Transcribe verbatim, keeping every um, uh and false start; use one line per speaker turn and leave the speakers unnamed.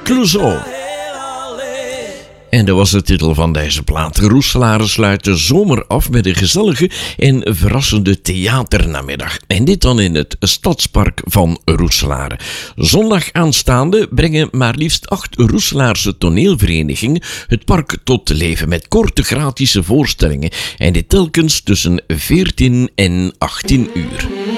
Clouseau. En dat was de titel van deze plaat. Roeselare sluit de zomer af met een gezellige en verrassende theaternamiddag. En dit dan in het Stadspark van Roeselare. Zondag aanstaande brengen maar liefst acht Roeselaarse toneelverenigingen het park tot leven met korte gratische voorstellingen. En dit telkens tussen veertien en achttien uur.